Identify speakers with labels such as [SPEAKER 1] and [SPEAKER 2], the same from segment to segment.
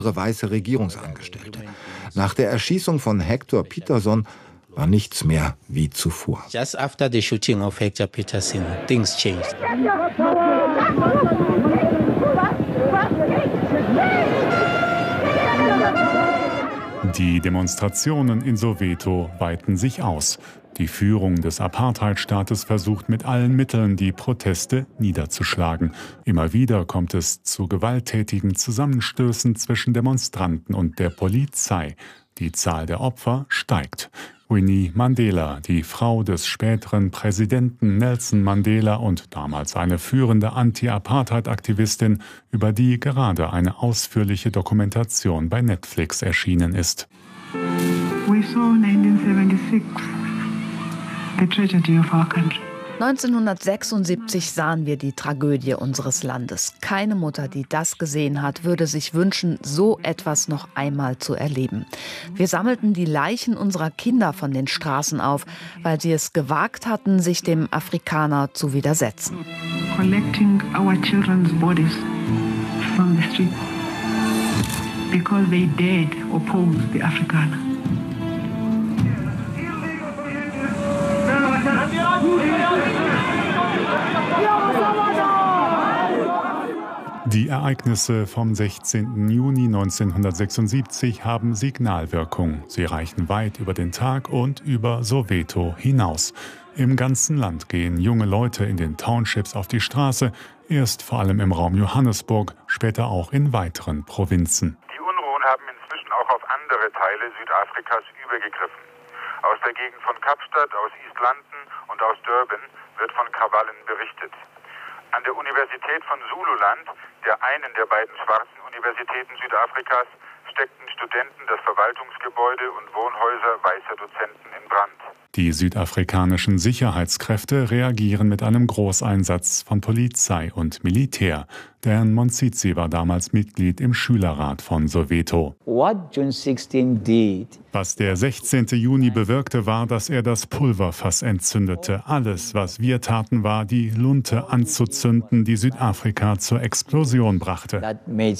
[SPEAKER 1] weiße Regierungsangestellte. Nach der Erschießung von Hector Peterson war nichts mehr wie zuvor.
[SPEAKER 2] Just after the shooting of Hector Peterson, things changed.
[SPEAKER 3] Die Demonstrationen in Soweto weiten sich aus. Die Führung des Apartheidstaates versucht mit allen Mitteln, die Proteste niederzuschlagen. Immer wieder kommt es zu gewalttätigen Zusammenstößen zwischen Demonstranten und der Polizei. Die Zahl der Opfer steigt. Winnie Mandela, die Frau des späteren Präsidenten Nelson Mandela und damals eine führende Anti-Apartheid-Aktivistin, über die gerade eine ausführliche Dokumentation bei Netflix erschienen ist.
[SPEAKER 4] We saw 1976 the tragedy of our country.
[SPEAKER 5] 1976 sahen wir die Tragödie unseres Landes. Keine Mutter, die das gesehen hat, würde sich wünschen, so etwas noch einmal zu erleben. Wir sammelten die Leichen unserer Kinder von den Straßen auf, weil sie es gewagt hatten, sich dem Afrikaner zu widersetzen.
[SPEAKER 4] Collecting our children's bodies from the street because they dared oppose the Afrikaner.
[SPEAKER 3] Die Ereignisse vom 16. Juni 1976 haben Signalwirkung. Sie reichen weit über den Tag und über Soweto hinaus. Im ganzen Land gehen junge Leute in den Townships auf die Straße, erst vor allem im Raum Johannesburg, später auch in weiteren Provinzen.
[SPEAKER 6] Die Unruhen haben inzwischen auch auf andere Teile Südafrikas übergegriffen. Aus der Gegend von Kapstadt, aus East London und aus Durban wird von Krawallen berichtet. An der Universität von Zululand, der einen der beiden schwarzen Universitäten Südafrikas, steckten Studenten das Verwaltungsgebäude und Wohnhäuser weißer Dozenten in Brand.
[SPEAKER 3] Die südafrikanischen Sicherheitskräfte reagieren mit einem Großeinsatz von Polizei und Militär. Dan Monsitsi war damals Mitglied im Schülerrat von Soweto. Was der 16. Juni bewirkte, war, dass er das Pulverfass entzündete. Alles, was wir taten, war, die Lunte anzuzünden, die Südafrika zur Explosion brachte.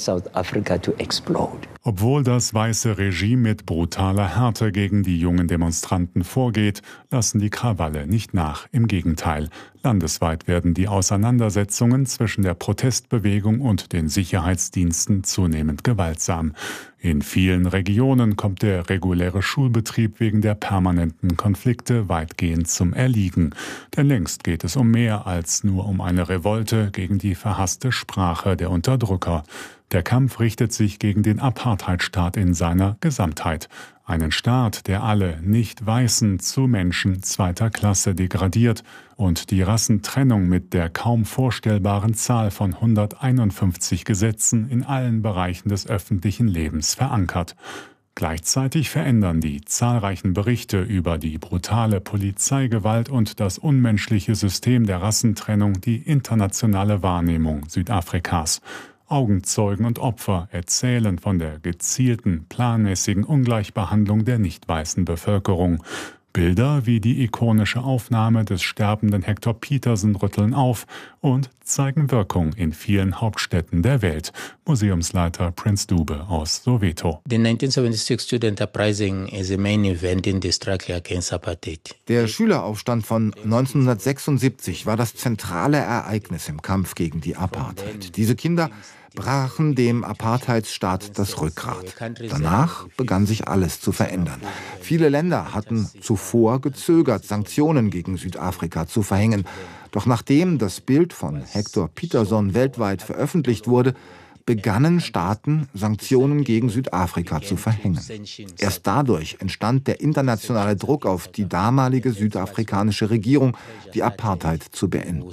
[SPEAKER 3] Obwohl das weiße Regime mit brutaler Härte gegen die jungen Demonstranten vorgeht, lassen die Krawalle nicht nach. Im Gegenteil. Landesweit werden die Auseinandersetzungen zwischen der Protestbewegung und den Sicherheitsdiensten zunehmend gewaltsam. In vielen Regionen kommt der reguläre Schulbetrieb wegen der permanenten Konflikte weitgehend zum Erliegen. Denn längst geht es um mehr als nur um eine Revolte gegen die verhasste Sprache der Unterdrücker. Der Kampf richtet sich gegen den Apartheidstaat in seiner Gesamtheit. Einen Staat, der alle Nicht-Weißen zu Menschen zweiter Klasse degradiert und die Rassentrennung mit der kaum vorstellbaren Zahl von 151 Gesetzen in allen Bereichen des öffentlichen Lebens verankert. Gleichzeitig verändern die zahlreichen Berichte über die brutale Polizeigewalt und das unmenschliche System der Rassentrennung die internationale Wahrnehmung Südafrikas. Augenzeugen und Opfer erzählen von der gezielten, planmäßigen Ungleichbehandlung der nicht weißen Bevölkerung. Bilder wie die ikonische Aufnahme des sterbenden Hector Peterson rütteln auf und zeigen Wirkung in vielen Hauptstädten der Welt. Museumsleiter Prince Dube aus Soweto.
[SPEAKER 2] The 1976 Student Uprising is a main event in the struggle against apartheid.
[SPEAKER 1] Der Schüleraufstand von 1976 war das zentrale Ereignis im Kampf gegen die Apartheid. Diese Kinder brachen dem Apartheidsstaat das Rückgrat. Danach begann sich alles zu verändern. Viele Länder hatten zuvor gezögert, Sanktionen gegen Südafrika zu verhängen. Doch nachdem das Bild von Hector Peterson weltweit veröffentlicht wurde, begannen Staaten, Sanktionen gegen Südafrika zu verhängen. Erst dadurch entstand der internationale Druck auf die damalige südafrikanische Regierung, die Apartheid zu beenden.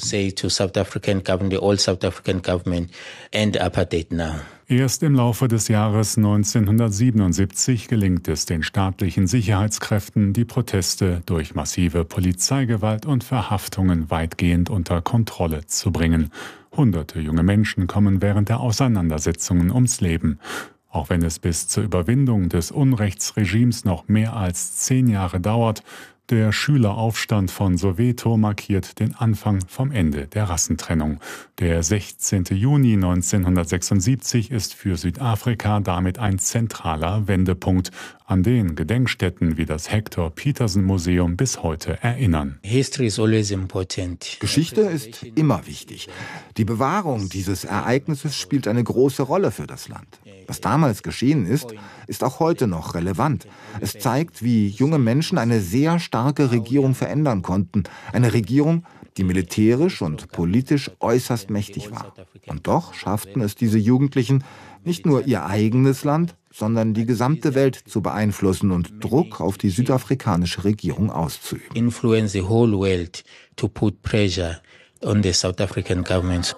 [SPEAKER 3] Erst im Laufe des Jahres 1977 gelingt es den staatlichen Sicherheitskräften, die Proteste durch massive Polizeigewalt und Verhaftungen weitgehend unter Kontrolle zu bringen. Hunderte junge Menschen kommen während der Auseinandersetzungen ums Leben. Auch wenn es bis zur Überwindung des Unrechtsregimes noch mehr als 10 Jahre dauert, Der Schüleraufstand von Soweto markiert den Anfang vom Ende der Rassentrennung. Der 16. Juni 1976 ist für Südafrika damit ein zentraler Wendepunkt, an den Gedenkstätten wie das Hector-Petersen-Museum bis heute erinnern.
[SPEAKER 1] Geschichte ist immer wichtig. Die Bewahrung dieses Ereignisses spielt eine große Rolle für das Land. Was damals geschehen ist, ist auch heute noch relevant. Es zeigt, wie junge Menschen eine sehr starke Regierung verändern konnten. Eine Regierung, die militärisch und politisch äußerst mächtig war. Und doch schafften es diese Jugendlichen, nicht nur ihr eigenes Land, sondern die gesamte Welt zu beeinflussen und Druck auf die südafrikanische Regierung auszuüben.
[SPEAKER 2] Influence the whole world to put pressure on the South African government.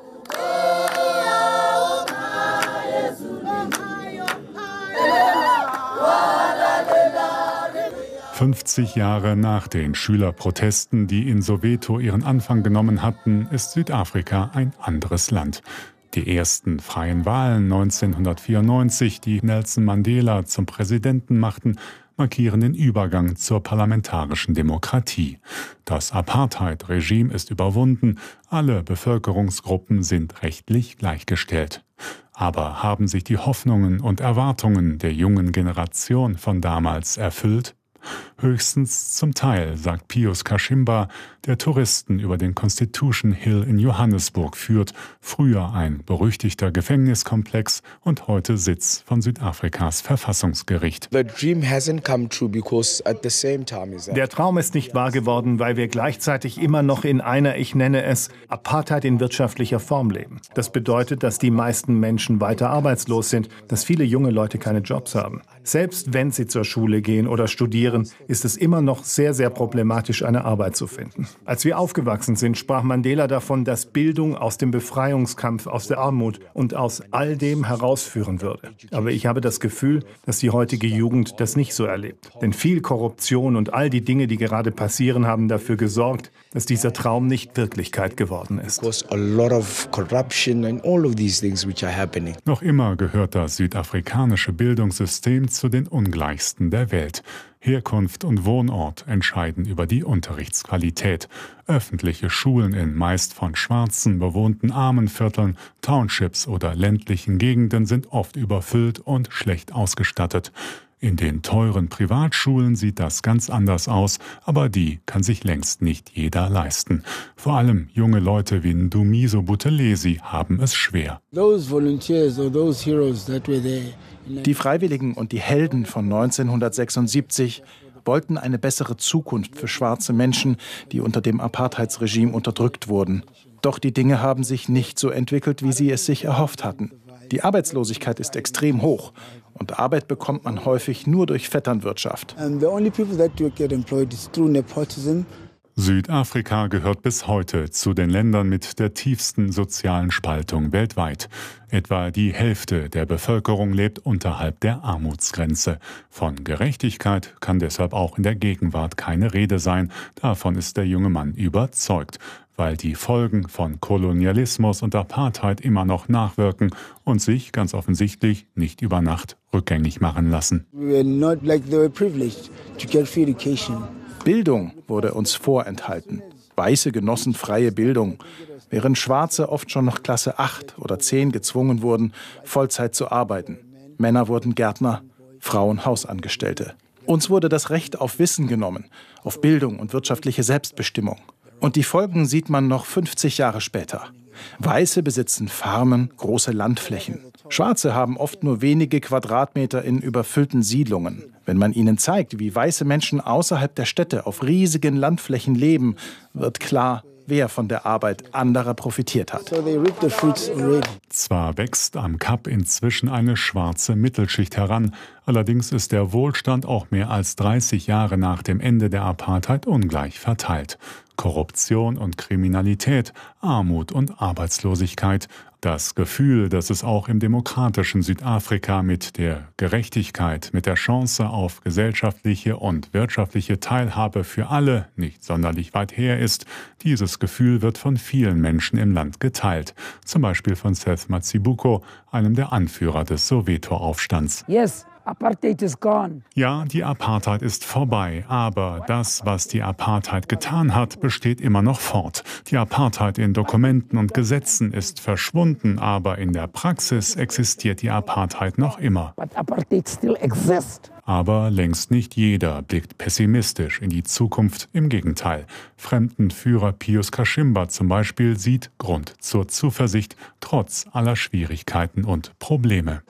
[SPEAKER 3] »50 Jahre nach den Schülerprotesten, die in Soweto ihren Anfang genommen hatten, ist Südafrika ein anderes Land. Die ersten freien Wahlen 1994, die Nelson Mandela zum Präsidenten machten, markieren den Übergang zur parlamentarischen Demokratie. Das Apartheid-Regime ist überwunden, alle Bevölkerungsgruppen sind rechtlich gleichgestellt. Aber haben sich die Hoffnungen und Erwartungen der jungen Generation von damals erfüllt? Höchstens zum Teil, sagt Pius Kashimba, der Touristen über den Constitution Hill in Johannesburg führt, früher ein berüchtigter Gefängniskomplex und heute Sitz von Südafrikas Verfassungsgericht.
[SPEAKER 7] Der Traum ist nicht wahr geworden, weil wir gleichzeitig immer noch in einer, ich nenne es, Apartheid in wirtschaftlicher Form leben. Das bedeutet, dass die meisten Menschen weiter arbeitslos sind, dass viele junge Leute keine Jobs haben. Selbst wenn sie zur Schule gehen oder studieren, ist es immer noch sehr, sehr problematisch, eine Arbeit zu finden. Als wir aufgewachsen sind, sprach Mandela davon, dass Bildung aus dem Befreiungskampf, aus der Armut und aus all dem herausführen würde. Aber ich habe das Gefühl, dass die heutige Jugend das nicht so erlebt. Denn viel Korruption und all die Dinge, die gerade passieren, haben dafür gesorgt, dass dieser Traum nicht Wirklichkeit geworden ist.
[SPEAKER 3] Noch immer gehört das südafrikanische Bildungssystem zu den ungleichsten der Welt. Herkunft und Wohnort entscheiden über die Unterrichtsqualität. Öffentliche Schulen in meist von Schwarzen bewohnten Armenvierteln, Townships oder ländlichen Gegenden sind oft überfüllt und schlecht ausgestattet. In den teuren Privatschulen sieht das ganz anders aus, aber die kann sich längst nicht jeder leisten. Vor allem junge Leute wie Ndumiso Buthelezi haben es schwer.
[SPEAKER 8] Die Freiwilligen und die Helden von 1976 wollten eine bessere Zukunft für schwarze Menschen, die unter dem Apartheidsregime unterdrückt wurden. Doch die Dinge haben sich nicht so entwickelt, wie sie es sich erhofft hatten. Die Arbeitslosigkeit ist extrem hoch und Arbeit bekommt man häufig nur durch Vetternwirtschaft.
[SPEAKER 3] Südafrika gehört bis heute zu den Ländern mit der tiefsten sozialen Spaltung weltweit. Etwa die Hälfte der Bevölkerung lebt unterhalb der Armutsgrenze. Von Gerechtigkeit kann deshalb auch in der Gegenwart keine Rede sein. Davon ist der junge Mann überzeugt, weil die Folgen von Kolonialismus und Apartheid immer noch nachwirken und sich ganz offensichtlich nicht über Nacht rückgängig machen lassen.
[SPEAKER 8] Bildung wurde uns vorenthalten. Weiße genossen freie Bildung, während Schwarze oft schon nach Klasse 8 oder 10 gezwungen wurden, Vollzeit zu arbeiten. Männer wurden Gärtner, Frauen Hausangestellte. Uns wurde das Recht auf Wissen genommen, auf Bildung und wirtschaftliche Selbstbestimmung. Und die Folgen sieht man noch 50 Jahre später. Weiße besitzen Farmen, große Landflächen. Schwarze haben oft nur wenige Quadratmeter in überfüllten Siedlungen. Wenn man ihnen zeigt, wie weiße Menschen außerhalb der Städte auf riesigen Landflächen leben, wird klar, wer von der Arbeit anderer profitiert hat.
[SPEAKER 3] Zwar wächst am Kap inzwischen eine schwarze Mittelschicht heran, allerdings ist der Wohlstand auch mehr als 30 Jahre nach dem Ende der Apartheid ungleich verteilt. Korruption und Kriminalität, Armut und Arbeitslosigkeit. Das Gefühl, dass es auch im demokratischen Südafrika mit der Gerechtigkeit, mit der Chance auf gesellschaftliche und wirtschaftliche Teilhabe für alle nicht sonderlich weit her ist, dieses Gefühl wird von vielen Menschen im Land geteilt. Zum Beispiel von Seth Matsibuko, einem der Anführer des Soweto-Aufstands.
[SPEAKER 9] Apartheid is gone.
[SPEAKER 3] Ja, die Apartheid ist vorbei, aber das, was die Apartheid getan hat, besteht immer noch fort. Die Apartheid in Dokumenten und Gesetzen ist verschwunden, aber in der Praxis existiert die Apartheid noch immer.
[SPEAKER 9] But apartheid still exists.
[SPEAKER 3] Aber längst nicht jeder blickt pessimistisch in die Zukunft. Im Gegenteil. Fremdenführer Pius Kashimba zum Beispiel sieht Grund zur Zuversicht, trotz aller Schwierigkeiten und Probleme.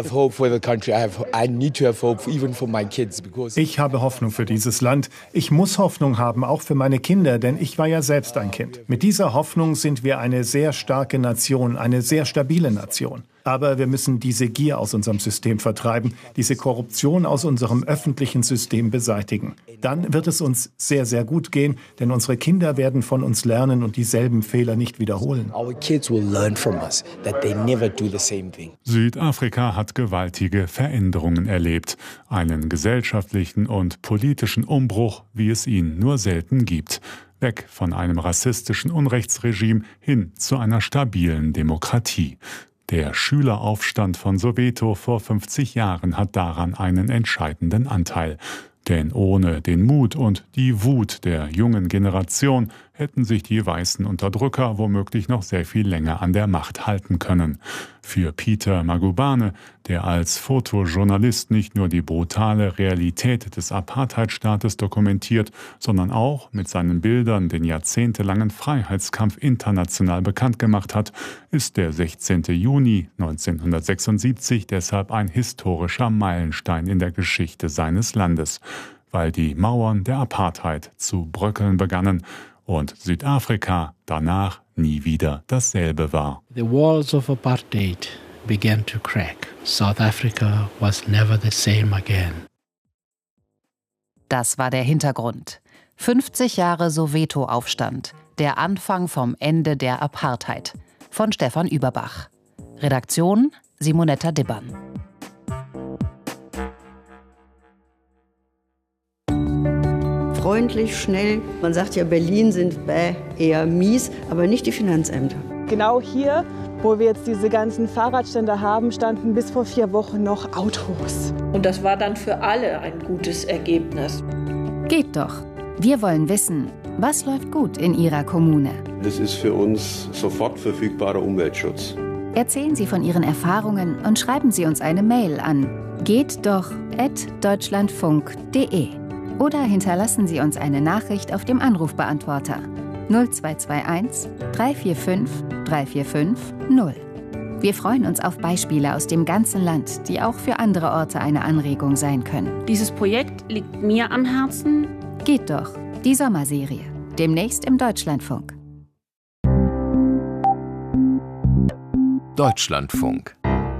[SPEAKER 7] Ich habe Hoffnung für dieses Land. Ich muss Hoffnung haben, auch für meine Kinder, denn ich war ja selbst ein Kind. Mit dieser Hoffnung sind wir eine sehr starke Nation, eine sehr stabile Nation. Aber wir müssen diese Gier aus unserem System vertreiben, diese Korruption aus unserem öffentlichen System beseitigen. Dann wird es uns sehr, sehr gut gehen, denn unsere Kinder werden von uns lernen und dieselben Fehler nicht wiederholen.
[SPEAKER 3] Südafrika hat gewaltige Veränderungen erlebt. Einen gesellschaftlichen und politischen Umbruch, wie es ihn nur selten gibt. Weg von einem rassistischen Unrechtsregime hin zu einer stabilen Demokratie. Der Schüleraufstand von Soweto vor 50 Jahren hat daran einen entscheidenden Anteil. Denn ohne den Mut und die Wut der jungen Generation hätten sich die weißen Unterdrücker womöglich noch sehr viel länger an der Macht halten können. Für Peter Magubane, der als Fotojournalist nicht nur die brutale Realität des Apartheidstaates dokumentiert, sondern auch mit seinen Bildern den jahrzehntelangen Freiheitskampf international bekannt gemacht hat, ist der 16. Juni 1976 deshalb ein historischer Meilenstein in der Geschichte seines Landes, weil die Mauern der Apartheid zu bröckeln begannen und Südafrika danach nie wieder dasselbe war.
[SPEAKER 2] The walls of apartheid began to crack. South Africa was never the same again.
[SPEAKER 5] Das war der Hintergrund. 50 Jahre Soweto-Aufstand. Der Anfang vom Ende der Apartheid. Von Stefan Überbach. Redaktion Simonetta Dibbern.
[SPEAKER 10] Freundlich, schnell. Man sagt ja, Berlin sind eher mies, aber nicht die Finanzämter.
[SPEAKER 11] Genau hier, wo wir jetzt diese ganzen Fahrradstände haben, standen bis vor 4 Wochen noch Autos.
[SPEAKER 12] Und das war dann für alle ein gutes Ergebnis.
[SPEAKER 13] Geht doch. Wir wollen wissen, was läuft gut in Ihrer Kommune?
[SPEAKER 14] Das ist für uns sofort verfügbarer Umweltschutz.
[SPEAKER 13] Erzählen Sie von Ihren Erfahrungen und schreiben Sie uns eine Mail an gehtdoch@deutschlandfunk.de. Oder hinterlassen Sie uns eine Nachricht auf dem Anrufbeantworter 0221 345 345 0. Wir freuen uns auf Beispiele aus dem ganzen Land, die auch für andere Orte eine Anregung sein können.
[SPEAKER 12] Dieses Projekt liegt mir am Herzen.
[SPEAKER 13] Geht doch, die Sommerserie. Demnächst im Deutschlandfunk.
[SPEAKER 15] Deutschlandfunk.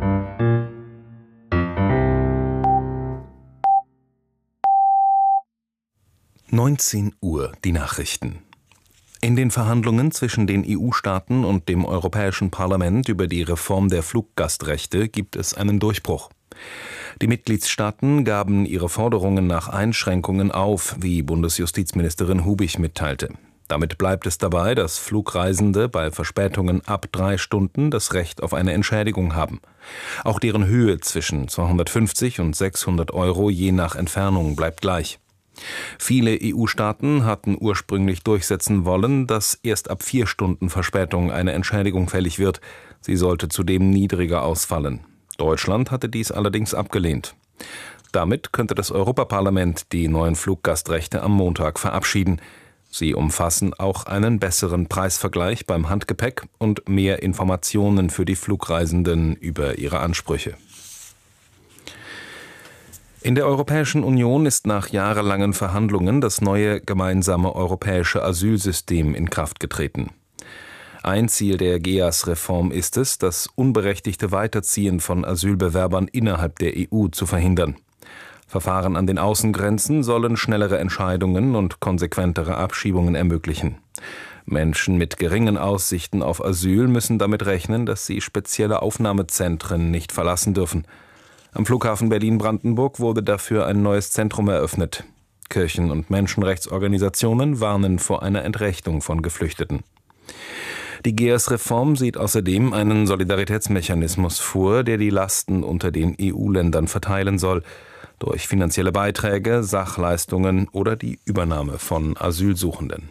[SPEAKER 15] (19 Uhr) die Nachrichten. In den Verhandlungen zwischen den EU-Staaten und dem Europäischen Parlament über die Reform der Fluggastrechte gibt es einen Durchbruch. Die Mitgliedstaaten gaben ihre Forderungen nach Einschränkungen auf, wie Bundesjustizministerin Hubich mitteilte. Damit bleibt es dabei, dass Flugreisende bei Verspätungen ab 3 Stunden das Recht auf eine Entschädigung haben. Auch deren Höhe zwischen 250 und 600 Euro je nach Entfernung bleibt gleich. Viele EU-Staaten hatten ursprünglich durchsetzen wollen, dass erst ab 4 Stunden Verspätung eine Entschädigung fällig wird. Sie sollte zudem niedriger ausfallen. Deutschland hatte dies allerdings abgelehnt. Damit könnte das Europaparlament die neuen Fluggastrechte am Montag verabschieden. Sie umfassen auch einen besseren Preisvergleich beim Handgepäck und mehr Informationen für die Flugreisenden über ihre Ansprüche. In der Europäischen Union ist nach jahrelangen Verhandlungen das neue gemeinsame europäische Asylsystem in Kraft getreten. Ein Ziel der GEAS-Reform ist es, das unberechtigte Weiterziehen von Asylbewerbern innerhalb der EU zu verhindern. Verfahren an den Außengrenzen sollen schnellere Entscheidungen und konsequentere Abschiebungen ermöglichen. Menschen mit geringen Aussichten auf Asyl müssen damit rechnen, dass sie spezielle Aufnahmezentren nicht verlassen dürfen. Am Flughafen Berlin-Brandenburg wurde dafür ein neues Zentrum eröffnet. Kirchen- und Menschenrechtsorganisationen warnen vor einer Entrechtung von Geflüchteten. Die GEAS-Reform sieht außerdem einen Solidaritätsmechanismus vor, der die Lasten unter den EU-Ländern verteilen soll, durch finanzielle Beiträge, Sachleistungen oder die Übernahme von Asylsuchenden.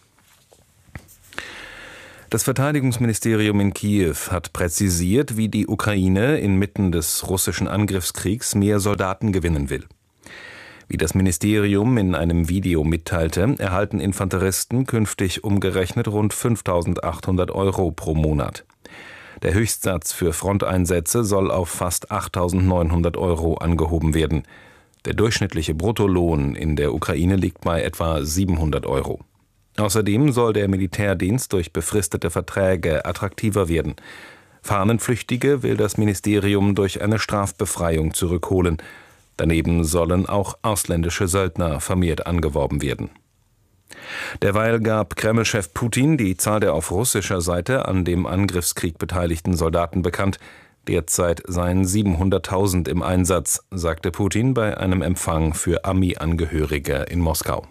[SPEAKER 15] Das Verteidigungsministerium in Kiew hat präzisiert, wie die Ukraine inmitten des russischen Angriffskriegs mehr Soldaten gewinnen will. Wie das Ministerium in einem Video mitteilte, erhalten Infanteristen künftig umgerechnet rund 5.800 € pro Monat. Der Höchstsatz für Fronteinsätze soll auf fast 8.900 € angehoben werden. Der durchschnittliche Bruttolohn in der Ukraine liegt bei etwa 700 €. Außerdem soll der Militärdienst durch befristete Verträge attraktiver werden. Fahnenflüchtige will das Ministerium durch eine Strafbefreiung zurückholen. Daneben sollen auch ausländische Söldner vermehrt angeworben werden. Derweil gab Kreml-Chef Putin die Zahl der auf russischer Seite an dem Angriffskrieg beteiligten Soldaten bekannt. Derzeit seien 700.000 im Einsatz, sagte Putin bei einem Empfang für Armeeangehörige in Moskau.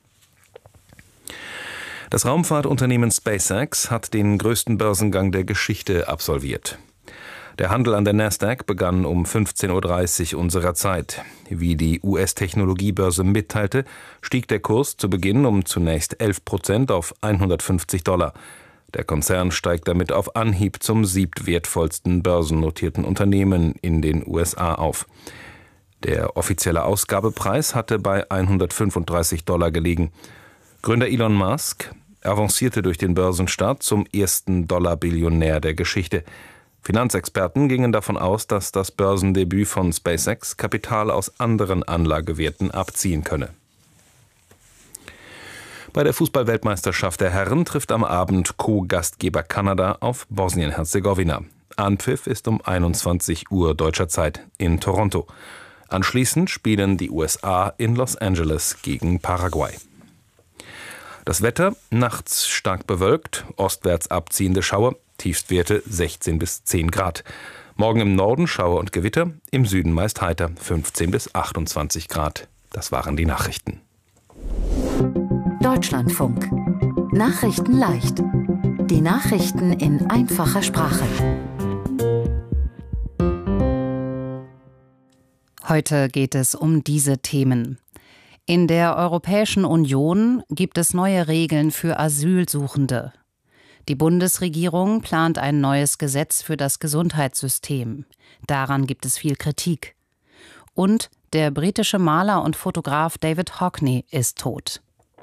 [SPEAKER 15] Das Raumfahrtunternehmen SpaceX hat den größten Börsengang der Geschichte absolviert. Der Handel an der Nasdaq begann um 15.30 Uhr unserer Zeit. Wie die US-Technologiebörse mitteilte, stieg der Kurs zu Beginn um zunächst 11% auf $150. Der Konzern steigt damit auf Anhieb zum siebtwertvollsten börsennotierten Unternehmen in den USA auf. Der offizielle Ausgabepreis hatte bei $135 gelegen. Gründer Elon Musk avancierte durch den Börsenstart zum ersten Dollar-Billionär der Geschichte. Finanzexperten gingen davon aus, dass das Börsendebüt von SpaceX Kapital aus anderen Anlagewerten abziehen könne. Bei der Fußball-Weltmeisterschaft der Herren trifft am Abend Co-Gastgeber Kanada auf Bosnien-Herzegowina. Anpfiff ist um 21 Uhr deutscher Zeit in Toronto. Anschließend spielen die USA in Los Angeles gegen Paraguay. Das Wetter: nachts stark bewölkt, ostwärts abziehende Schauer, Tiefstwerte 16 bis 10 Grad. Morgen im Norden Schauer und Gewitter, im Süden meist heiter, 15 bis 28 Grad. Das waren die Nachrichten.
[SPEAKER 16] Deutschlandfunk. Nachrichten leicht. Die Nachrichten in einfacher Sprache.
[SPEAKER 13] Heute geht es um diese Themen. In der Europäischen Union gibt es neue Regeln für Asylsuchende. Die Bundesregierung plant ein neues Gesetz für das Gesundheitssystem. Daran gibt es viel Kritik. Und der britische Maler und Fotograf David Hockney ist tot.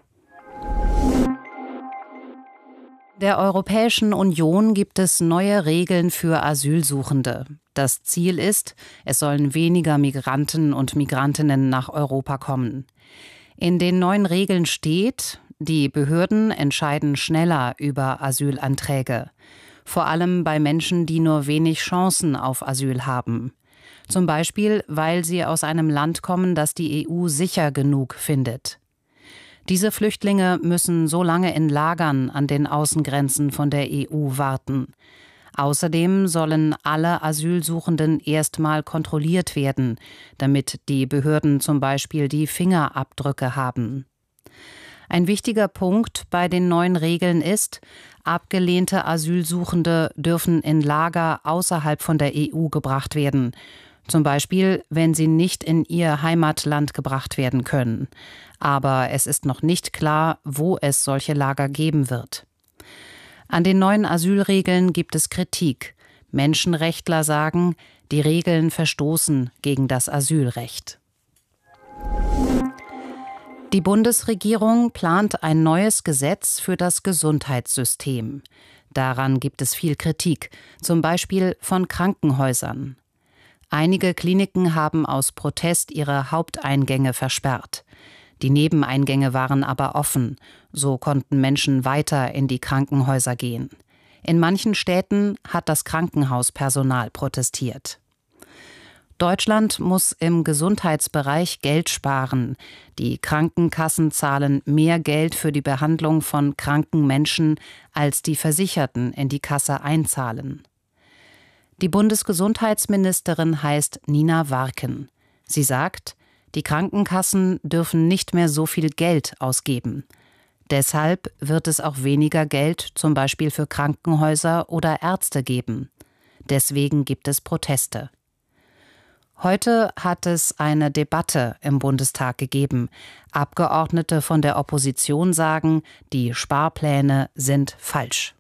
[SPEAKER 13] Der Europäischen Union gibt es neue Regeln für Asylsuchende. Das Ziel ist, es sollen weniger Migranten und Migrantinnen nach Europa kommen. In den neuen Regeln steht, die Behörden entscheiden schneller über Asylanträge. Vor allem bei Menschen, die nur wenig Chancen auf Asyl haben. Zum Beispiel, weil sie aus einem Land kommen, das die EU sicher genug findet. Diese Flüchtlinge müssen so lange in Lagern an den Außengrenzen von der EU warten. Außerdem sollen alle Asylsuchenden erstmal kontrolliert werden, damit die Behörden zum Beispiel die Fingerabdrücke haben. Ein wichtiger Punkt bei den neuen Regeln ist, abgelehnte Asylsuchende dürfen in Lager außerhalb von der EU gebracht werden. Zum Beispiel, wenn sie nicht in ihr Heimatland gebracht werden können. Aber es ist noch nicht klar, wo es solche Lager geben wird. An den neuen Asylregeln gibt es Kritik. Menschenrechtler sagen, die Regeln verstoßen gegen das Asylrecht. Die Bundesregierung plant ein neues Gesetz für das Gesundheitssystem. Daran gibt es viel Kritik, zum Beispiel von Krankenhäusern. Einige Kliniken haben aus Protest ihre Haupteingänge versperrt. Die Nebeneingänge waren aber offen, so konnten Menschen weiter in die Krankenhäuser gehen. In manchen Städten hat das Krankenhauspersonal protestiert. Deutschland muss im Gesundheitsbereich Geld sparen. Die Krankenkassen zahlen mehr Geld für die Behandlung von kranken Menschen, als die Versicherten in die Kasse einzahlen. Die Bundesgesundheitsministerin heißt Nina Warken. Sie sagt, die Krankenkassen dürfen nicht mehr so viel Geld ausgeben.
[SPEAKER 17] Deshalb wird es auch weniger Geld zum Beispiel für Krankenhäuser oder Ärzte geben. Deswegen gibt es Proteste. Heute hat es eine Debatte im Bundestag gegeben. Abgeordnete von der Opposition sagen, die Sparpläne sind falsch.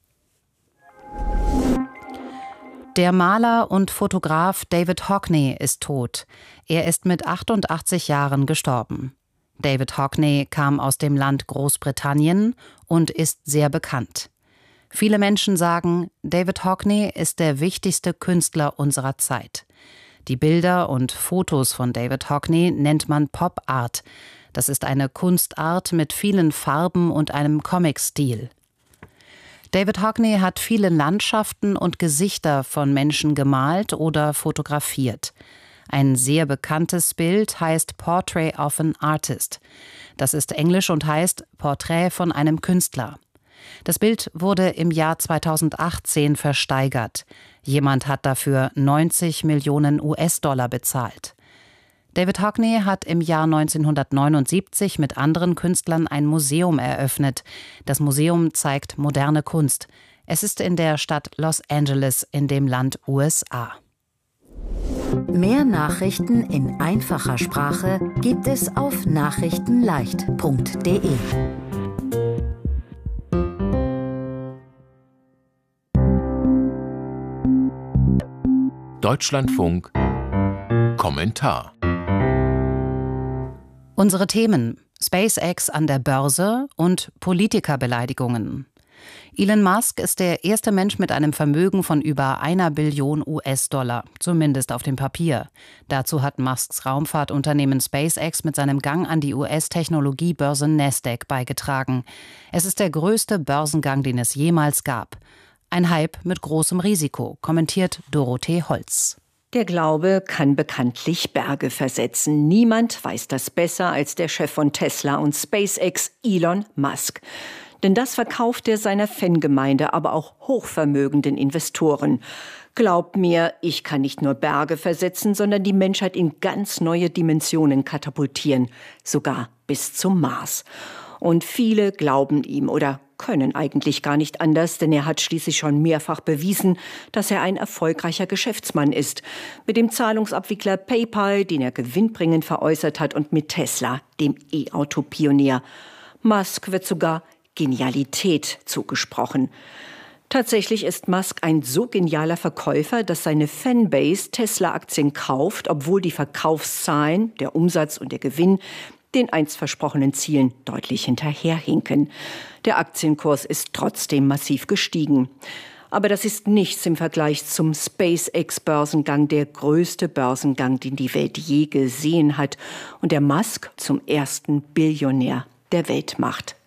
[SPEAKER 17] Der Maler und Fotograf David Hockney ist tot. Er ist mit 88 Jahren gestorben. David Hockney kam aus dem Land Großbritannien und ist sehr bekannt. Viele Menschen sagen, David Hockney ist der wichtigste Künstler unserer Zeit. Die Bilder und Fotos von David Hockney nennt man Pop Art. Das ist eine Kunstart mit vielen Farben und einem Comic-Stil. David Hockney hat viele Landschaften und Gesichter von Menschen gemalt oder fotografiert. Ein sehr bekanntes Bild heißt Portrait of an Artist. Das ist Englisch und heißt Porträt von einem Künstler. Das Bild wurde im Jahr 2018 versteigert. Jemand hat dafür 90 Millionen US-Dollar bezahlt. David Hockney hat im Jahr 1979 mit anderen Künstlern ein Museum eröffnet. Das Museum zeigt moderne Kunst. Es ist in der Stadt Los Angeles in dem Land USA.
[SPEAKER 16] Mehr Nachrichten in einfacher Sprache gibt es auf nachrichtenleicht.de.
[SPEAKER 18] Deutschlandfunk Kommentar.
[SPEAKER 17] Unsere Themen: SpaceX an der Börse und Politikerbeleidigungen. Elon Musk ist der erste Mensch mit einem Vermögen von über 1 Billion US-Dollar, zumindest auf dem Papier. Dazu hat Musks Raumfahrtunternehmen SpaceX mit seinem Gang an die US-Technologiebörse Nasdaq beigetragen. Es ist der größte Börsengang, den es jemals gab. Ein Hype mit großem Risiko, kommentiert Dorothee Holz.
[SPEAKER 19] Der Glaube kann bekanntlich Berge versetzen. Niemand weiß das besser als der Chef von Tesla und SpaceX, Elon Musk. Denn das verkauft er seiner Fangemeinde, aber auch hochvermögenden Investoren. Glaubt mir, ich kann nicht nur Berge versetzen, sondern die Menschheit in ganz neue Dimensionen katapultieren, sogar bis zum Mars. Und viele glauben ihm oder können eigentlich gar nicht anders, denn er hat schließlich schon mehrfach bewiesen, dass er ein erfolgreicher Geschäftsmann ist. Mit dem Zahlungsabwickler PayPal, den er gewinnbringend veräußert hat, und mit Tesla, dem E-Auto-Pionier. Musk wird sogar Genialität zugesprochen. Tatsächlich ist Musk ein so genialer Verkäufer, dass seine Fanbase Tesla-Aktien kauft, obwohl die Verkaufszahlen, der Umsatz und der Gewinn den einst versprochenen Zielen deutlich hinterherhinken. Der Aktienkurs ist trotzdem massiv gestiegen. Aber das ist nichts im Vergleich zum SpaceX-Börsengang, der größte Börsengang, den die Welt je gesehen hat und der Musk zum ersten Billionär der Welt macht.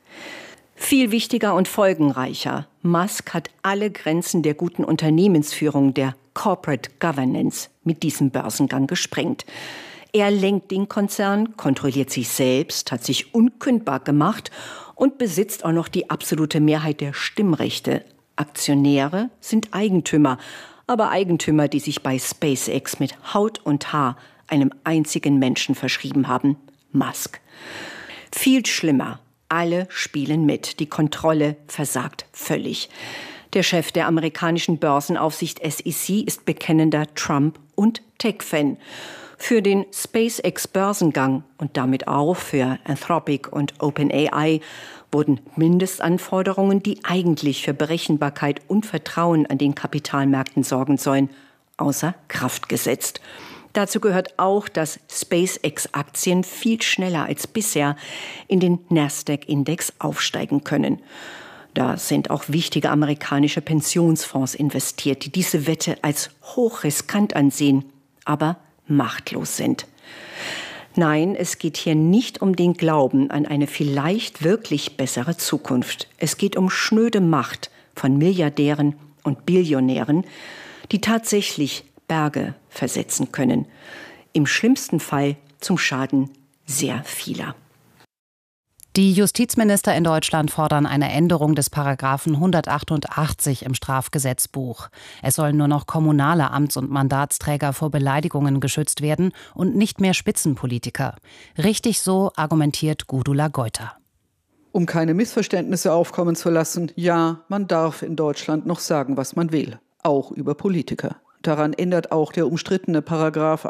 [SPEAKER 19] Viel wichtiger und folgenreicher: Musk hat alle Grenzen der guten Unternehmensführung, der Corporate Governance, mit diesem Börsengang gesprengt. Er lenkt den Konzern, kontrolliert sich selbst, hat sich unkündbar gemacht und besitzt auch noch die absolute Mehrheit der Stimmrechte. Aktionäre sind Eigentümer, aber Eigentümer, die sich bei SpaceX mit Haut und Haar einem einzigen Menschen verschrieben haben: Musk. Viel schlimmer: alle spielen mit. Die Kontrolle versagt völlig. Der Chef der amerikanischen Börsenaufsicht SEC ist bekennender Trump- und Tech-Fan. Für den SpaceX-Börsengang und damit auch für Anthropic und OpenAI wurden Mindestanforderungen, die eigentlich für Berechenbarkeit und Vertrauen an den Kapitalmärkten sorgen sollen, außer Kraft gesetzt. Dazu gehört auch, dass SpaceX-Aktien viel schneller als bisher in den Nasdaq-Index aufsteigen können. Da sind auch wichtige amerikanische Pensionsfonds investiert, die diese Wette als hochriskant ansehen, aber machtlos sind. Nein, es geht hier nicht um den Glauben an eine vielleicht wirklich bessere Zukunft. Es geht um schnöde Macht von Milliardären und Billionären, die tatsächlich Berge versetzen können. Im schlimmsten Fall zum Schaden sehr vieler.
[SPEAKER 17] Die Justizminister in Deutschland fordern eine Änderung des Paragraphen 188 im Strafgesetzbuch. Es sollen nur noch kommunale Amts- und Mandatsträger vor Beleidigungen geschützt werden und nicht mehr Spitzenpolitiker. Richtig so argumentiert Gudula Geuter.
[SPEAKER 20] Um keine Missverständnisse aufkommen zu lassen, ja, man darf in Deutschland noch sagen, was man will, auch über Politiker. Daran ändert auch der umstrittene Paragraph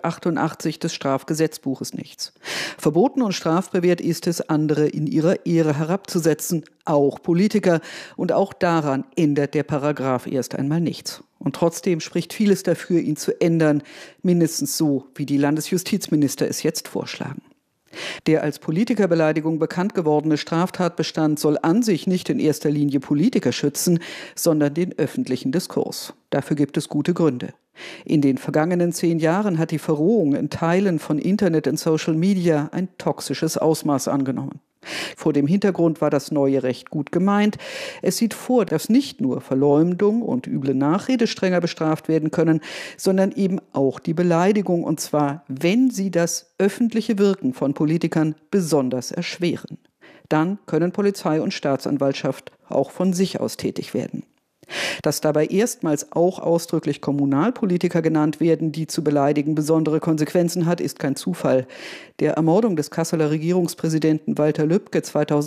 [SPEAKER 20] 188 des Strafgesetzbuches nichts. Verboten und strafbewehrt ist es, andere in ihrer Ehre herabzusetzen, auch Politiker. Und auch daran ändert der Paragraph erst einmal nichts. Und trotzdem spricht vieles dafür, ihn zu ändern, mindestens so, wie die Landesjustizminister es jetzt vorschlagen. Der als Politikerbeleidigung bekannt gewordene Straftatbestand soll an sich nicht in erster Linie Politiker schützen, sondern den öffentlichen Diskurs. Dafür gibt es gute Gründe. In den vergangenen 10 Jahren hat die Verrohung in Teilen von Internet und Social Media ein toxisches Ausmaß angenommen. Vor dem Hintergrund war das neue Recht gut gemeint. Es sieht vor, dass nicht nur Verleumdung und üble Nachrede strenger bestraft werden können, sondern eben auch die Beleidigung, und zwar, wenn sie das öffentliche Wirken von Politikern besonders erschweren. Dann können Polizei und Staatsanwaltschaft auch von sich aus tätig werden. Dass dabei erstmals auch ausdrücklich Kommunalpolitiker genannt werden, die zu beleidigen besondere Konsequenzen hat, ist kein Zufall. Der Ermordung des Kasseler Regierungspräsidenten Walter Lübcke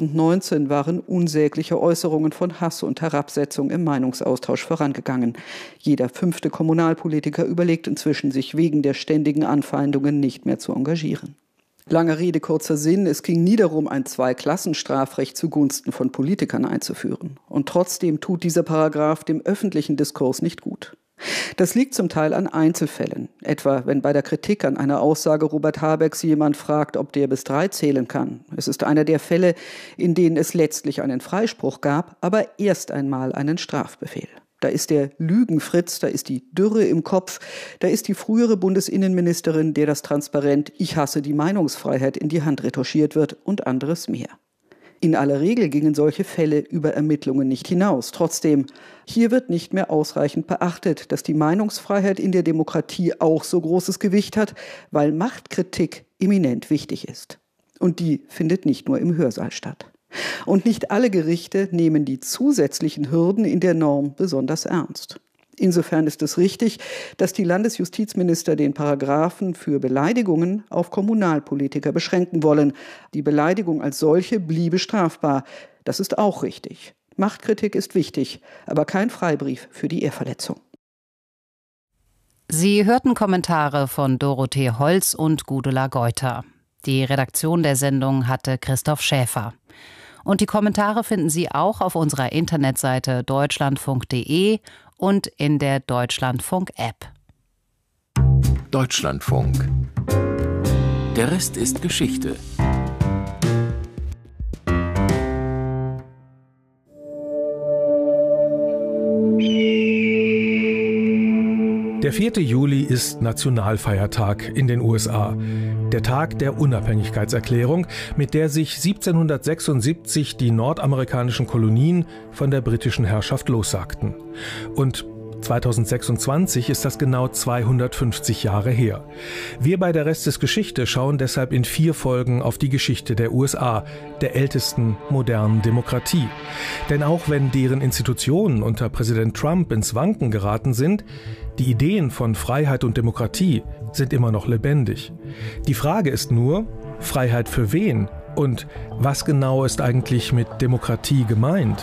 [SPEAKER 20] 2019 waren unsägliche Äußerungen von Hass und Herabsetzung im Meinungsaustausch vorangegangen. Jeder 5. Kommunalpolitiker überlegt inzwischen, sich wegen der ständigen Anfeindungen nicht mehr zu engagieren. Lange Rede, kurzer Sinn, es ging nie darum, ein Zweiklassenstrafrecht zugunsten von Politikern einzuführen. Und trotzdem tut dieser Paragraph dem öffentlichen Diskurs nicht gut. Das liegt zum Teil an Einzelfällen, etwa wenn bei der Kritik an einer Aussage Robert Habecks jemand fragt, ob der bis 3 zählen kann. Es ist einer der Fälle, in denen es letztlich einen Freispruch gab, aber erst einmal einen Strafbefehl. Da ist der Lügenfritz, da ist die Dürre im Kopf, da ist die frühere Bundesinnenministerin, der das Transparent „Ich hasse die Meinungsfreiheit" in die Hand retuschiert wird und anderes mehr. In aller Regel gingen solche Fälle über Ermittlungen nicht hinaus. Trotzdem, hier wird nicht mehr ausreichend beachtet, dass die Meinungsfreiheit in der Demokratie auch so großes Gewicht hat, weil Machtkritik eminent wichtig ist. Und die findet nicht nur im Hörsaal statt. Und nicht alle Gerichte nehmen die zusätzlichen Hürden in der Norm besonders ernst. Insofern ist es richtig, dass die Landesjustizminister den Paragraphen für Beleidigungen auf Kommunalpolitiker beschränken wollen. Die Beleidigung als solche bliebe strafbar. Das ist auch richtig. Machtkritik ist wichtig, aber kein Freibrief für die Ehrverletzung.
[SPEAKER 17] Sie hörten Kommentare von Dorothee Holz und Gudula Geuter. Die Redaktion der Sendung hatte Christoph Schäfer. Und die Kommentare finden Sie auch auf unserer Internetseite deutschlandfunk.de und in der Deutschlandfunk-App.
[SPEAKER 18] Deutschlandfunk. Der Rest ist Geschichte.
[SPEAKER 21] Der 4. Juli ist Nationalfeiertag in den USA. Der Tag der Unabhängigkeitserklärung, mit der sich 1776 die nordamerikanischen Kolonien von der britischen Herrschaft lossagten. Und 2026 ist das genau 250 Jahre her. Wir bei der Rest ist Geschichte schauen deshalb in 4 Folgen auf die Geschichte der USA, der ältesten modernen Demokratie. Denn auch wenn deren Institutionen unter Präsident Trump ins Wanken geraten sind, die Ideen von Freiheit und Demokratie sind immer noch lebendig. Die Frage ist nur, Freiheit für wen? Und was genau ist eigentlich mit Demokratie gemeint?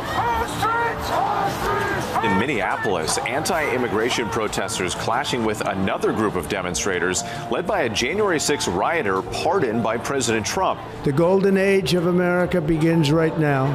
[SPEAKER 22] In Minneapolis, anti-immigration protesters clashing with another group of demonstrators led by a January 6 rioter pardoned by President Trump.
[SPEAKER 23] The golden age of America begins right now.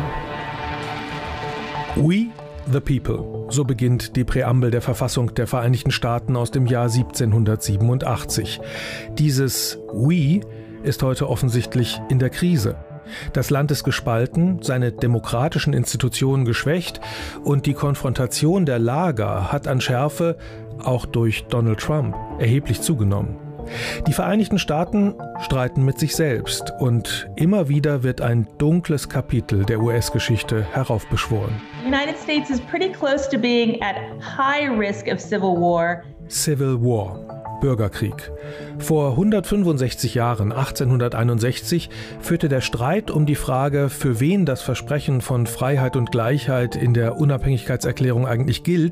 [SPEAKER 21] We, the people. So beginnt die Präambel der Verfassung der Vereinigten Staaten aus dem Jahr 1787. Dieses We ist heute offensichtlich in der Krise. Das Land ist gespalten, seine demokratischen Institutionen geschwächt und die Konfrontation der Lager hat an Schärfe, auch durch Donald Trump, erheblich zugenommen. Die Vereinigten Staaten streiten mit sich selbst und immer wieder wird ein dunkles Kapitel der US-Geschichte heraufbeschworen.
[SPEAKER 24] The United States is pretty close to being at high risk of civil war.
[SPEAKER 21] Civil War. Bürgerkrieg. Vor 165 Jahren, 1861, führte der Streit um die Frage, für wen das Versprechen von Freiheit und Gleichheit in der Unabhängigkeitserklärung eigentlich gilt,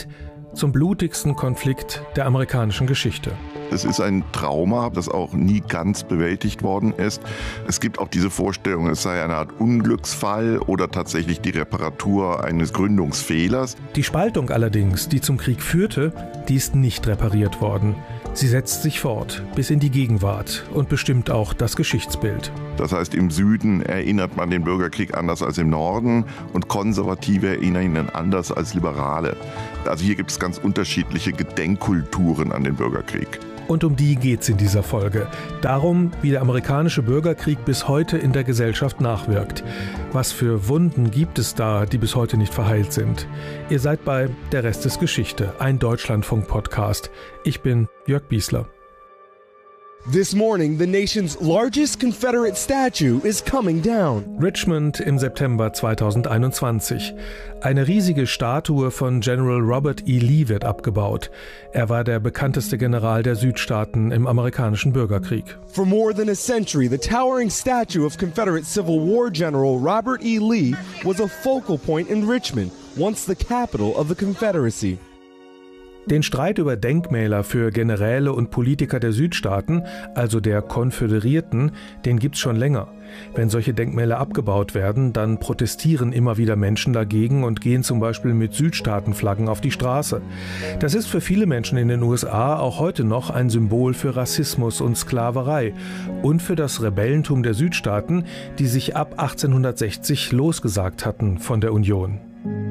[SPEAKER 21] zum blutigsten Konflikt der amerikanischen Geschichte.
[SPEAKER 1] Es ist ein Trauma, das auch nie ganz bewältigt worden ist. Es gibt auch diese Vorstellung, es sei eine Art Unglücksfall oder tatsächlich die Reparatur eines Gründungsfehlers.
[SPEAKER 21] Die Spaltung allerdings, die zum Krieg führte, die ist nicht repariert worden. Sie setzt sich fort bis in die Gegenwart und bestimmt auch das Geschichtsbild.
[SPEAKER 1] Das heißt, im Süden erinnert man den Bürgerkrieg anders als im Norden und Konservative erinnern ihn anders als Liberale. Also hier gibt es ganz unterschiedliche Gedenkkulturen an den Bürgerkrieg.
[SPEAKER 21] Und um die geht's in dieser Folge. Darum, wie der amerikanische Bürgerkrieg bis heute in der Gesellschaft nachwirkt. Was für Wunden gibt es da, die bis heute nicht verheilt sind? Ihr seid bei Der Rest ist Geschichte, ein Deutschlandfunk-Podcast. Ich bin Jörg Biesler.
[SPEAKER 4] This morning, the nation's largest Confederate statue is coming down.
[SPEAKER 21] Richmond im September 2021. Eine riesige Statue von General Robert E. Lee wird abgebaut. Er war der bekannteste General der Südstaaten im amerikanischen Bürgerkrieg.
[SPEAKER 4] For more than a century, the towering statue of Confederate Civil War General Robert E. Lee was a focal point in Richmond, once the capital of the Confederacy.
[SPEAKER 21] Den Streit über Denkmäler für Generäle und Politiker der Südstaaten, also der Konföderierten, den gibt's schon länger. Wenn solche Denkmäler abgebaut werden, dann protestieren immer wieder Menschen dagegen und gehen zum Beispiel mit Südstaatenflaggen auf die Straße. Das ist für viele Menschen in den USA auch heute noch ein Symbol für Rassismus und Sklaverei und für das Rebellentum der Südstaaten, die sich ab 1860 losgesagt hatten von der Union.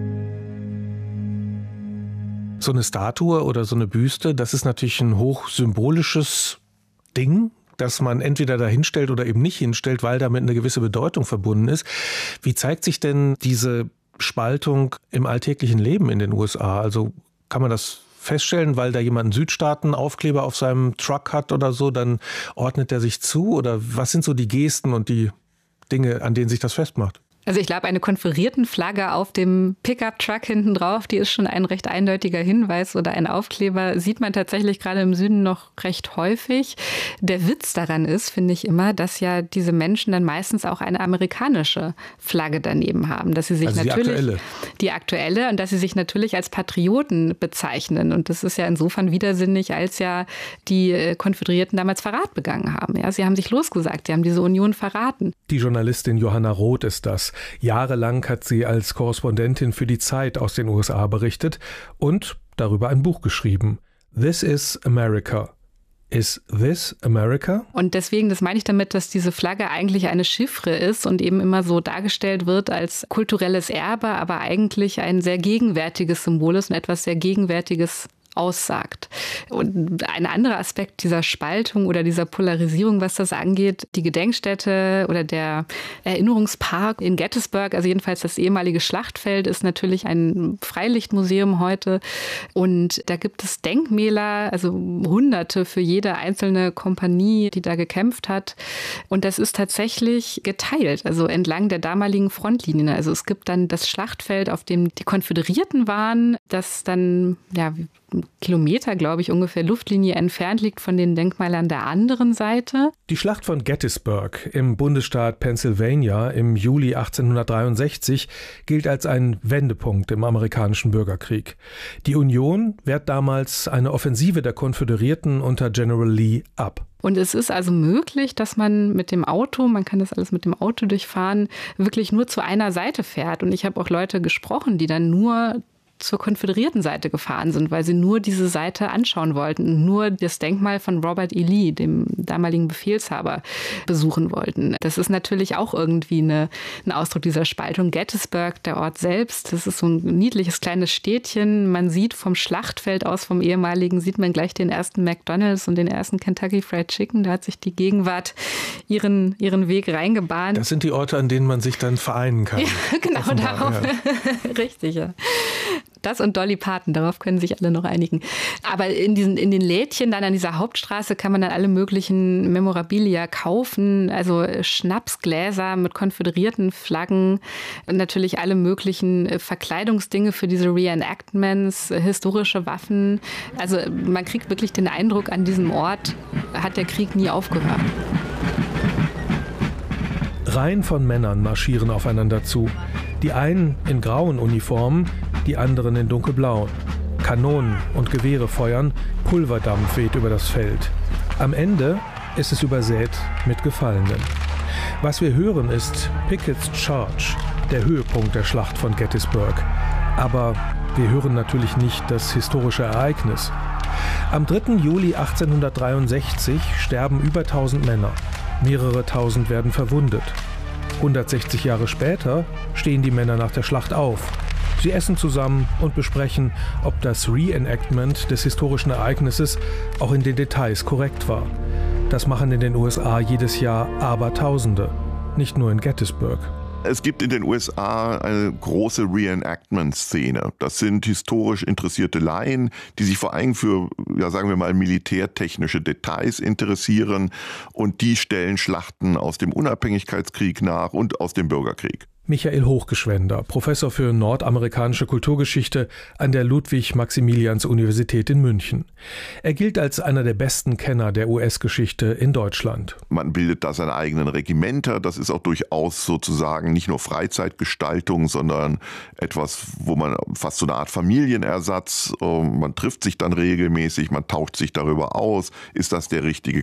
[SPEAKER 21] So eine Statue oder so eine Büste, das ist natürlich ein hochsymbolisches Ding, das man entweder da hinstellt oder eben nicht hinstellt, weil damit eine gewisse Bedeutung verbunden ist. Wie zeigt sich denn diese Spaltung im alltäglichen Leben in den USA? Also kann man das feststellen, weil da jemand einen Südstaaten-Aufkleber auf seinem Truck hat oder so, dann ordnet er sich zu? Oder was sind so die Gesten und die Dinge, an denen sich das festmacht?
[SPEAKER 6] Also ich glaube, eine Konferiertenflagge auf dem Pickup-Truck hinten drauf, die ist schon ein recht eindeutiger Hinweis oder ein Aufkleber, sieht man tatsächlich gerade im Süden noch recht häufig. Der Witz daran ist, finde ich immer, dass ja diese Menschen dann meistens auch eine amerikanische Flagge daneben haben, dass sie sich
[SPEAKER 21] also
[SPEAKER 6] natürlich die aktuelle und dass sie sich natürlich als Patrioten bezeichnen. Und das ist ja insofern widersinnig, als ja die Konföderierten damals Verrat begangen haben. Ja, sie haben sich losgesagt, sie haben diese Union verraten.
[SPEAKER 21] Die Journalistin Johanna Roth ist das. Jahrelang hat sie als Korrespondentin für die Zeit aus den USA berichtet und darüber ein Buch geschrieben. This is America. Is this America?
[SPEAKER 6] Und deswegen, das meine ich damit, dass diese Flagge eigentlich eine Chiffre ist und eben immer so dargestellt wird als kulturelles Erbe, aber eigentlich ein sehr gegenwärtiges Symbol ist und etwas sehr Gegenwärtiges aussagt. Und ein anderer Aspekt dieser Spaltung oder dieser Polarisierung, was das angeht, die Gedenkstätte oder der Erinnerungspark in Gettysburg, also jedenfalls das ehemalige Schlachtfeld, ist natürlich ein Freilichtmuseum heute. Und da gibt es Denkmäler, also Hunderte für jede einzelne Kompanie, die da gekämpft hat. Und das ist tatsächlich geteilt, also entlang der damaligen Frontlinien. Also es gibt dann das Schlachtfeld, auf dem die Konföderierten waren, das dann, ja, Kilometer, glaube ich, ungefähr Luftlinie entfernt liegt von den Denkmälern der anderen Seite.
[SPEAKER 21] Die Schlacht von Gettysburg im Bundesstaat Pennsylvania im Juli 1863 gilt als ein Wendepunkt im amerikanischen Bürgerkrieg. Die Union wehrt damals eine Offensive der Konföderierten unter General Lee ab.
[SPEAKER 6] Und es ist also möglich, dass man mit dem Auto, man kann das alles mit dem Auto durchfahren, wirklich nur zu einer Seite fährt. Und ich habe auch Leute gesprochen, die dann nur zur konföderierten Seite gefahren sind, weil sie nur diese Seite anschauen wollten, nur das Denkmal von Robert E. Lee, dem damaligen Befehlshaber, besuchen wollten. Das ist natürlich auch irgendwie ein Ausdruck dieser Spaltung. Gettysburg, der Ort selbst, das ist so ein niedliches kleines Städtchen. Man sieht vom Schlachtfeld aus, vom ehemaligen, sieht man gleich den ersten McDonald's und den ersten Kentucky Fried Chicken. Da hat sich die Gegenwart ihren Weg reingebahnt.
[SPEAKER 21] Das sind die Orte, an denen man sich dann vereinen kann.
[SPEAKER 6] Ja, genau, offenbar, darauf. Ja. Richtig, ja. Das und Dolly Parton, darauf können sich alle noch einigen. Aber in den Lädchen dann an dieser Hauptstraße kann man dann alle möglichen Memorabilia kaufen, also Schnapsgläser mit konföderierten Flaggen und natürlich alle möglichen Verkleidungsdinge für diese Reenactments, historische Waffen. Also man kriegt wirklich den Eindruck, an diesem Ort hat der Krieg nie aufgehört.
[SPEAKER 21] Reihen von Männern marschieren aufeinander zu. Die einen in grauen Uniformen, die anderen in dunkelblauen. Kanonen und Gewehre feuern, Pulverdampf weht über das Feld. Am Ende ist es übersät mit Gefallenen. Was wir hören, ist Pickett's Charge, der Höhepunkt der Schlacht von Gettysburg. Aber wir hören natürlich nicht das historische Ereignis. Am 3. Juli 1863 sterben über 1000 Männer. Mehrere tausend werden verwundet. 160 Jahre später stehen die Männer nach der Schlacht auf. Sie essen zusammen und besprechen, ob das Reenactment des historischen Ereignisses auch in den Details korrekt war. Das machen in den USA jedes Jahr Abertausende, nicht nur in Gettysburg.
[SPEAKER 1] Es gibt in den USA eine große Reenactment-Szene. Das sind historisch interessierte Laien, die sich vor allem für, ja, sagen wir mal, militärtechnische Details interessieren. Und die stellen Schlachten aus dem Unabhängigkeitskrieg nach und aus dem Bürgerkrieg.
[SPEAKER 21] Michael Hochgeschwender, Professor für nordamerikanische Kulturgeschichte an der Ludwig-Maximilians-Universität in München. Er gilt als einer der besten Kenner der US-Geschichte in Deutschland.
[SPEAKER 1] Man bildet da seine eigenen Regimenter. Das ist auch durchaus sozusagen nicht nur Freizeitgestaltung, sondern etwas, wo man fast so eine Art Familienersatz, man trifft sich dann regelmäßig, man tauscht sich darüber aus, ist das der richtige